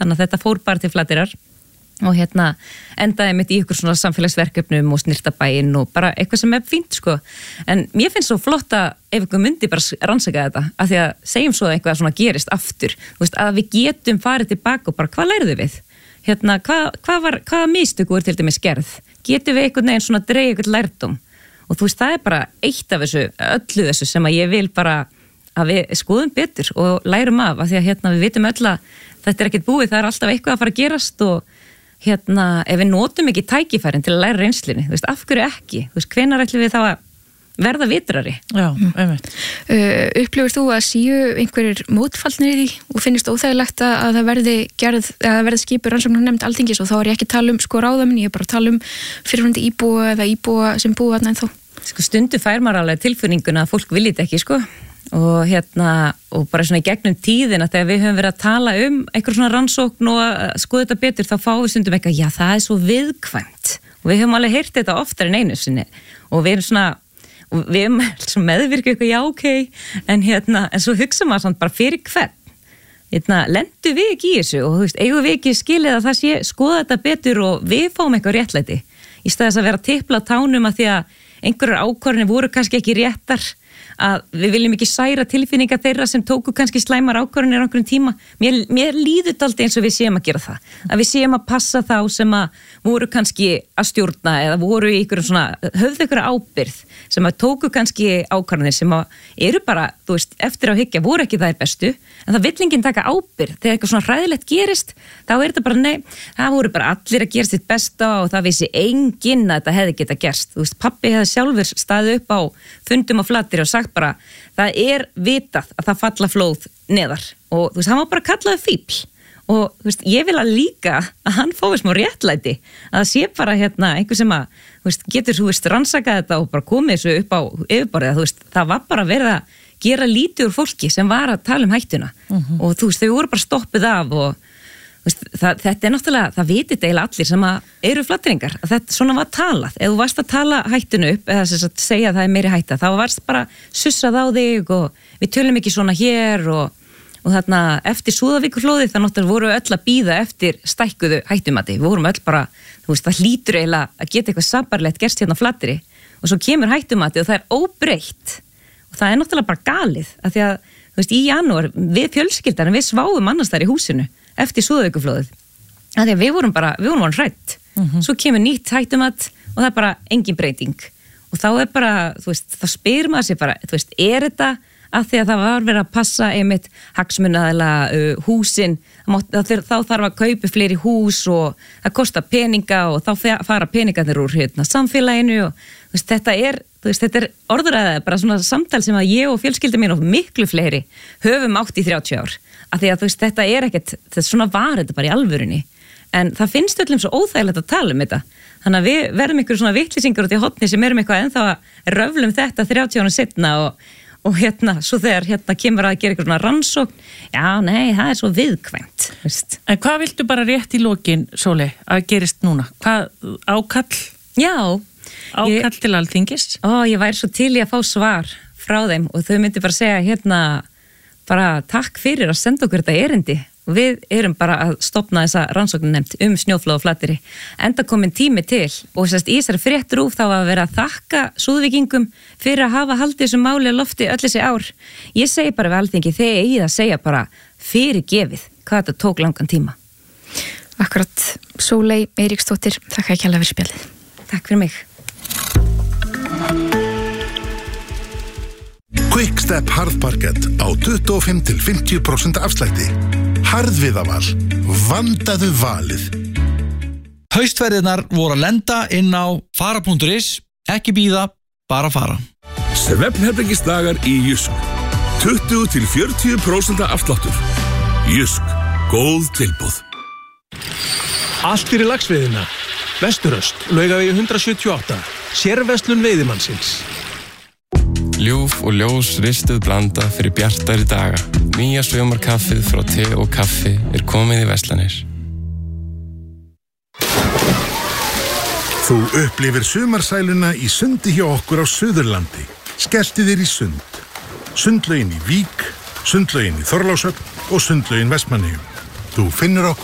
þannig að þetta fór bara til Flateyrar og endaði mitt í ykkur svona samfélagsverkefnum og snirtabæinn og bara eitthvað sem fínt sko, en mér finnst svo flott að ef ykkur myndi bara rannsaka þetta, af því að segjum svo að eitthvað svona gerist aftur, þú veist, að við getum farið tilbaka og bara hvað lærðu við? Hvaða mistök voru til dæmis gerð? Getum við einhvern veginn svona dreigja eitthvað lærdóm? Og þú veist, það bara eitt af þessu, öllu þessu sem að ég vil bara að við skoðum betur og lærum af því að við vitum öll að þetta ekkert búið, það alltaf eitthvað að fara að gerast og ef við notum ekki tækifærin til að læra reynslinni, þú veist, af hverju ekki? Þú veist, hvenær ætlum við þá að verða vitrari? Já, einmitt. Upplifir þú að séu einhverjir mótfallnir í því og finnist óþægilegt að það verði skipur rannsóknarnefnd Alþingis og þá ég ekki tala sko ráðamenn, ég bara tala fyrirfærandi íbúa eða íbúa sem búa þarna ennþá? Sko stundu fær maður alveg tilfinninguna að fólk viljið ekki sko og og bara svona í gegnum tíðina þegar við höfum verið að tala einhver svona rannsókn og að skoða þetta betur þá fáum við stundum eitthvað, já það er svo viðkvæmt og við höfum alveg heyrt þetta oftar en einu sinni og við erum svona og við erum meðvirkið eitthvað, já ok en svo hugsa maður samt bara fyrir hvern lendu við ekki í þessu og þú veist, eigum við ekki skilið að það sé skoða þetta betur og við fáum eitthvað réttlæti í staðis að vera að tipla tánum að því að einhverjar ákvarðanir voru kannski ekki réttar að við viljum ekki særa tilfinningar þeirra sem tóku kannski slæmar ákvarðanir á einhverjum tíma. Mér líður dálítið eins og við séum að gera það. Að við séum að passa þá sem að voru kannski að stjórna eða voru í einhverjum svona, höfðu einhverja ábyrgð sem að tóku kannski ákvarðanir sem að eru bara, þú veist, eftir á hyggja voru ekki þær bestu, en það vill enginn taka ábyrgð. Þegar eitthvað svona hræðilegt gerist, þá er þetta bara nei, það voru bara allir að gera sitt besta og það vissi enginn að þetta hefði geta gerst. Þú veist, pabbi hefði sjálfur staðið upp á fundum á Flateyri og sagt bara, það er vitað að það falla flóð neðar og þú veist, hann var bara kallaði fíbl og þú veist, ég vil að líka að hann fái smá réttlæti að það sé bara einhver sem að, þú veist, getur þú veist, rannsakað þetta og bara komið þessu upp á yfirborðið, þú veist, það var bara verið að gera lítið úr fólki sem var að tala hættuna og þú veist, þau voru bara stoppuð af og þetta er náttúrulega, það viti þetta eiginlega allir sem að eru Flateyringar, að þetta svona var talað ef þú varst að tala hættinu upp eða sem sagt segja að það er meiri hætta, þá varst bara sussað á þig og við tölum ekki svona hér og þarna eftir Súðavíkurflóðið það náttúrulega voru öll að bíða eftir stækkuðu hættumati, við vorum öll bara þú veist, það hlýtur eiginlega að geta eitthvað sabarlegt gerst hérna á Flateyri og svo kemur hættumati og það er óbreytt og það er náttúrulega bara galið af því að, þú veist, í janúar við fjölskyldan, við sváum annars þar í húsinu eftir Súðavíkurflóðið af því að við vorum hrædd svo kemur nýtt hættumat og það er bara engin breyting og þá er bara, þú veist, þá spyr maður sér bara, þú veist, er þetta að því að það var verið að passa einmitt hagsmunaðilega húsin þá þarf að kaupa fleiri hús og það kostar peninga og þá fara peningarnir úr samfélaginu og þú veist, þetta er orðræða bara svona samtal sem að ég og fjölskylda mín og miklu fleiri höfum átt í 30 ár af því að þú veist, þetta er ekkert, þetta svona var þetta bara í alvörunni en það finnst öllum svo óþægilegt að tala þetta þannig að við verðum ykkur svona vitlýsingar út í hotni sem erum eitthvað ennþá að röflum þetta 30 ára setna og svo þegar kemur að gera ykkur svona rannsókn, já, nei, það er svo viðkvæmt, veist. En hvað viltu bara rétt í lokin, Sóley, að gerist núna? Hvað ákall? Já. Ákall til Alþingis? Ég væri svo til í að fá svar frá þeim og þau myndi bara segja bara takk fyrir að senda okkur þetta erindi og við erum bara að stofna þessa rannsóknarnefnd snjóflóð á Flateyri enda komin tími til og sérst í þessari fréttrúf þá að vera að þakka Súðvíkingum fyrir að hafa haldið þessu máli að lofti öll þessi ár. Ég segi bara við Alþingi, þegar eigið að segja bara fyrirgefið hvað þetta tók langan tíma. Akkurat, Sóley Eiríksdóttir, þakka ekki alveg fyrir spjallið. Takk fyrir mig. Quickstep harðparkett á 25-50% afslætti. Harðviðaval. Vandaðu valið. Haustverðirnar voru að lenda inn á fara.is. Ekki bíða, bara fara. Svefnherbergisdagar í Jysk. 20-40% afsláttur. Jysk. Góð tilboð. Allt fyrir laxveiðina. Vesturöst, Laugavegi 178. Sérverslun veiðimannsins. Ljúf og ljós ristuð blanda fyrir bjartari daga. Nýja sumarkaffið frá te og kaffi er komið í verslanir. Þú upplifir sumarsæluna í sundi hjá okkur á Suðurlandi. Skelltu þér í sund. Sundlaugin í Vík, sundlaugin í Þorlákshöfn og sundlaugin Vestmannaeyjum. Þú finnur okkur